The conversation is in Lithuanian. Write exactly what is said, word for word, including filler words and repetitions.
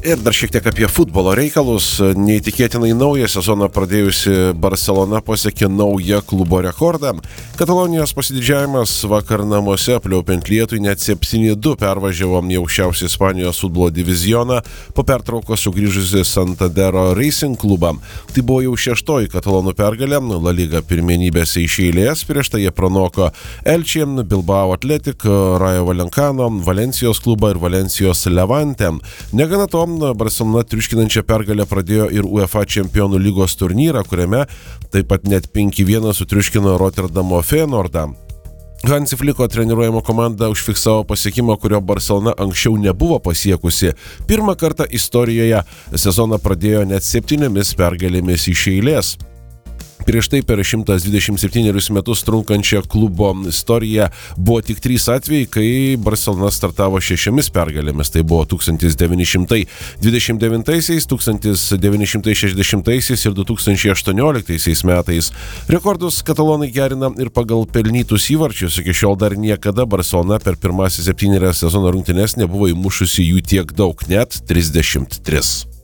Ir dar šiek tiek apie futbolo reikalus. Neįtikėtinai naują sezoną pradėjusi Barcelona pasiekė naują klubo rekordą. Katalonijos pasididžiavimas vakar namuose pliaupiant lietui net septyni du pervažiavo į aukščiausią Ispanijos futbolo divizioną po pertraukos sugrįžusi Santandero Racing klubą. Tai buvo jau šeštoji katalonų pergalė La Liga pirmenybėse iš eilės. Prieš tai jie pranoko Elche, Bilbao Athletic, Rayo Vallecano, Valencijos klubą ir Valencijos Levante. Negana to, Barcelona triuškinančią pergalę pradėjo ir UEFA čempionų lygos turnyrą, kuriame taip pat net penki vienas sutriuškino Rotterdamo Feyenoordą. Hansi Fliko treniruojama komanda užfiksavo pasiekimą, kurio Barcelona anksčiau nebuvo pasiekusi. Pirmą kartą istorijoje sezoną pradėjo net septyniomis pergalėmis iš eilės. Prieš tai per šimtas dvidešimt septynerius metus trunkančią klubo istoriją buvo tik trys atvejai, kai Barcelona startavo šešiomis pergalėmis. Tai buvo tūkstantis devyni šimtai dvidešimt devintaisiais, tūkstantis devyni šimtai šešiasdešimtaisiais ir du tūkstančiai aštuonioliktaisiais metais. Rekordus katalonai gerina ir pagal pelnytus įvarčius. Iki šiol dar niekada Barcelona per pirmasis septynerias sezono rungtynes nebuvo įmušusi jų tiek daug, net trisdešimt tris.